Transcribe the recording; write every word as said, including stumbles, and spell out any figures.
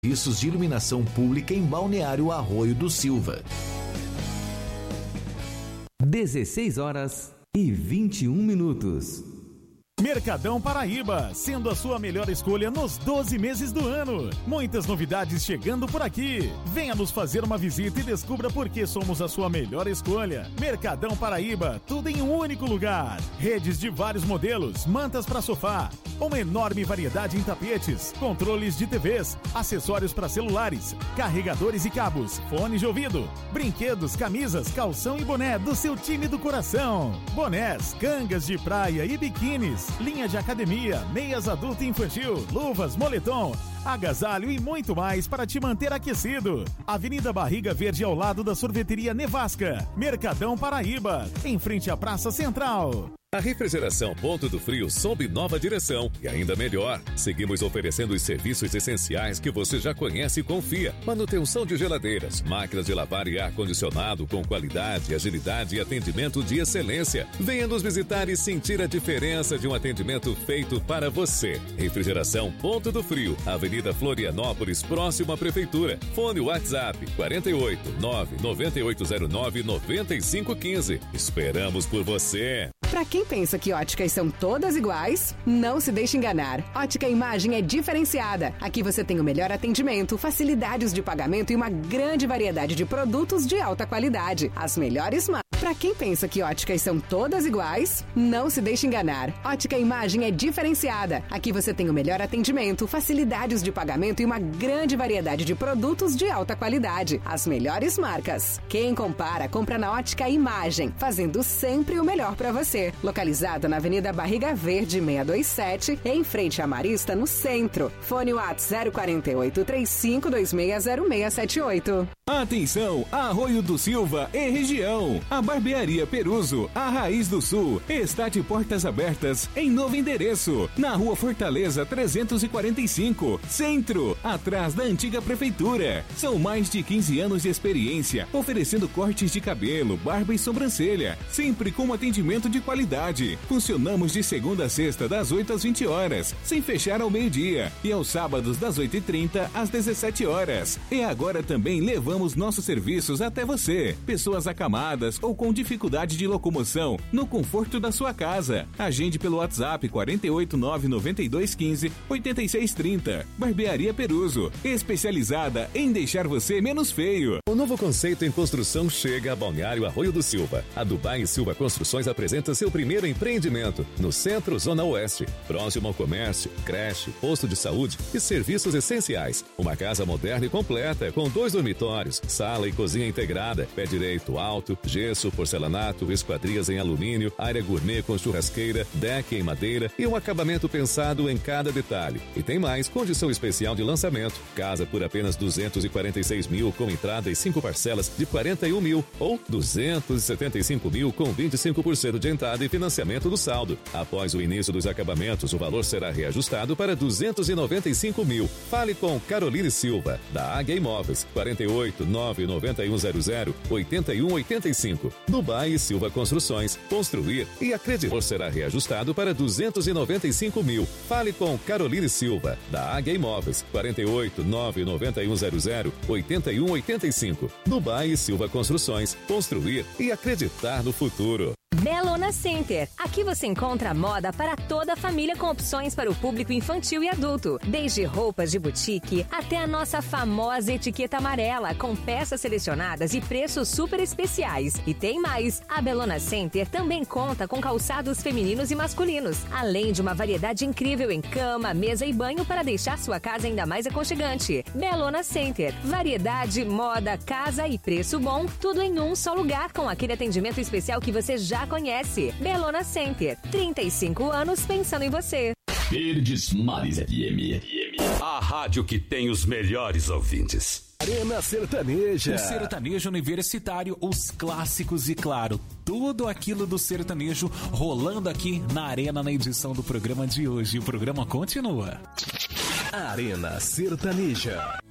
Serviços de iluminação pública em Balneário Arroio do Silva. dezesseis horas e vinte e um minutos. Mercadão Paraíba, sendo a sua melhor escolha nos doze meses do ano. Muitas novidades chegando por aqui. Venha nos fazer uma visita e descubra por que somos a sua melhor escolha. Mercadão Paraíba, tudo em um único lugar. Redes de vários modelos, mantas para sofá, uma enorme variedade em tapetes, controles de T Vs, acessórios para celulares, carregadores e cabos, fones de ouvido, brinquedos, camisas, calção e boné do seu time do coração. Bonés, cangas de praia e biquínis, linha de academia, meias adulto e infantil, luvas, moletom, agasalho e muito mais para te manter aquecido. Avenida Barriga Verde, ao lado da sorveteria Nevasca. Mercadão Paraíba, em frente à Praça Central. A Refrigeração Ponto do Frio sob nova direção e ainda melhor. Seguimos oferecendo os serviços essenciais que você já conhece e confia. Manutenção de geladeiras, máquinas de lavar e ar-condicionado com qualidade, agilidade e atendimento de excelência. Venha nos visitar e sentir a diferença de um atendimento feito para você. Refrigeração Ponto do Frio, Avenida Florianópolis, próximo à Prefeitura. Fone WhatsApp quarenta e oito, nove nove oito zero nove, nove cinco um cinco. Esperamos por você. Pra quem pensa que óticas são todas iguais, não se deixe enganar. Ótica Imagem é diferenciada. Aqui você tem o melhor atendimento, facilidades de pagamento e uma grande variedade de produtos de alta qualidade. As melhores marcas. Pra quem pensa que óticas são todas iguais, não se deixe enganar. Ótica Imagem é diferenciada. Aqui você tem o melhor atendimento, facilidades de pagamento e uma grande variedade de produtos de alta qualidade. As melhores marcas. Quem compara, compra na Ótica Imagem, fazendo sempre o melhor pra você. Localizada na Avenida Barriga Verde seiscentos e vinte e sete, em frente à Marista, no centro. Fone WhatsApp zero quatro oito, três cinco dois seis zero seis sete oito. Atenção, Arroio do Silva e região. A Barbearia Peruso, a Raiz do Sul, está de portas abertas em novo endereço, na Rua Fortaleza trezentos e quarenta e cinco, Centro, atrás da antiga prefeitura. São mais de quinze anos de experiência, oferecendo cortes de cabelo, barba e sobrancelha, sempre com atendimento de qualidade. Funcionamos de segunda a sexta, das oito às vinte horas, sem fechar ao meio-dia, e aos sábados das oito e trinta às dezessete horas. E agora também levamos nossos serviços até você. Pessoas acamadas ou com dificuldade de locomoção, no conforto da sua casa. Agende pelo WhatsApp quarenta e oito, nove nove dois um cinco, oito seis três zero. Barbearia Peruso, especializada em deixar você menos feio. O novo conceito em construção chega a Balneário Arroio do Silva. A Dubai Silva Construções apresenta seu primeiro empreendimento no Centro Zona Oeste, próximo ao comércio, creche, posto de saúde e serviços essenciais. Uma casa moderna e completa, com dois dormitórios, sala e cozinha integrada, pé direito alto, gesso, porcelanato, esquadrias em alumínio, área gourmet com churrasqueira, deck em madeira e um acabamento pensado em cada detalhe. E tem mais, condição especial de lançamento. Casa por apenas duzentos e quarenta e seis mil com entrada e cinco parcelas de quarenta e um mil ou duzentos e setenta e cinco mil com vinte e cinco por cento de entrada e financiamento do saldo. Após o início dos acabamentos, o valor será reajustado para duzentos e noventa e cinco mil. Fale com Caroline Silva, da Águia Imóveis, quarenta e oito, nove nove um zero zero, oito um oito cinco. Dubai Silva Construções, construir e acreditar será reajustado para duzentos e noventa e cinco mil. Fale com Caroline Silva, da Águia Imóveis, quarenta e oito, nove nove um zero zero, oito um oito cinco. Dubai Silva Construções, construir e acreditar no futuro. Bellona Center. Aqui você encontra moda para toda a família com opções para o público infantil e adulto. Desde roupas de boutique até a nossa famosa etiqueta amarela com peças selecionadas e preços super especiais. E tem mais. A Bellona Center também conta com calçados femininos e masculinos, além de uma variedade incrível em cama, mesa e banho para deixar sua casa ainda mais aconchegante. Bellona Center. Variedade, moda, casa e preço bom, tudo em um só lugar com aquele atendimento especial que você já conhece. Bellona Center, trinta e cinco anos pensando em você. Verdes Mares F M. A rádio que tem os melhores ouvintes. Arena Sertaneja. O sertanejo universitário, os clássicos e, claro, tudo aquilo do sertanejo rolando aqui na Arena na edição do programa de hoje. O programa continua. Arena Sertaneja.